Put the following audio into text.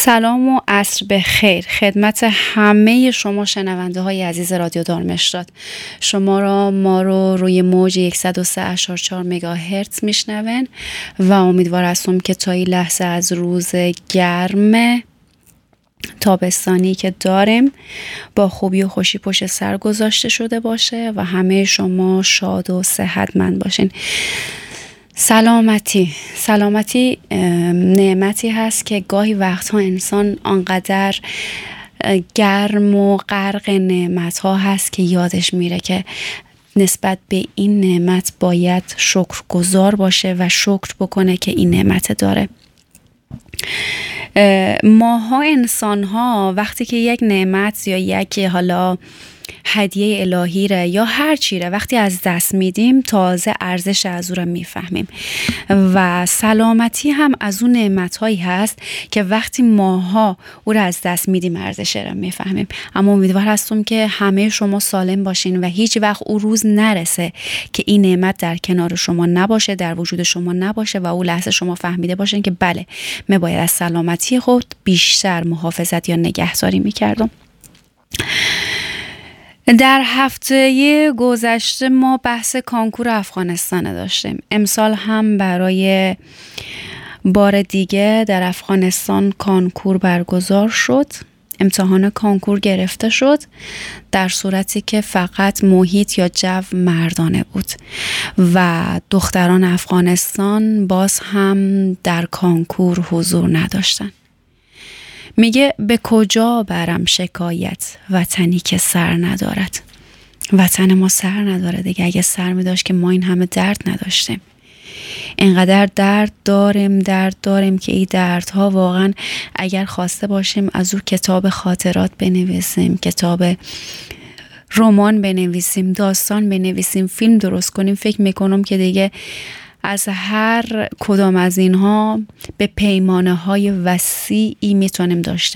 سلام و عصر بخیر خدمت همه شما شنونده های عزیز رادیو دارمشتاد. ما رو روی موج 103.4 مگاهرتز میشنون و امیدوار هستم که تا این لحظه از روز گرم تابستانی که داریم با خوبی و خوشی پشت سر گذاشته شده باشه و همه شما شاد و صحتمند باشین. سلامتی نعمتی هست که گاهی وقتها انسان آنقدر گرم و غرق نعمت ها هست که یادش میره که نسبت به این نعمت باید شکرگزار باشه و شکر بکنه که این نعمت داره. ماها انسان ها وقتی که یک نعمت یا یک حالا هدیه الهی ره یا هر چی ره وقتی از دست میدیم تازه ارزش از او را میفهمیم و سلامتی هم از اون نعمت هایی هست که وقتی ماها او را از دست میدیم ارزش را میفهمیم. اما امیدوار هستم که همه شما سالم باشین و هیچ وقت او روز نرسه که این نعمت در کنار شما نباشه، در وجود شما نباشه و او لحظه شما فهمیده باشین که بله من باید از سلامتی خود بیشتر محافظت یا نگهداری میکردم. در هفته گذشته ما بحث کنکور افغانستان داشتیم. امسال هم برای بار دیگه در افغانستان کنکور برگزار شد. امتحان کنکور گرفته شد در صورتی که فقط محیط یا جو مردانه بود و دختران افغانستان باز هم در کنکور حضور نداشتن. میگه به کجا برم شکایت وطنی که سر ندارد. وطن ما سر نداره دیگه. اگه سر می داشت که ما این همه درد نداشتیم. اینقدر درد داریم که این دردها واقعا اگر خواسته باشیم از او کتاب خاطرات بنویسیم، کتاب رمان بنویسیم، داستان بنویسیم، فیلم درست کنیم، فکر میکنم که دیگه از هر کدام از اینها به پیمانه های وسیعی میتونیم داشته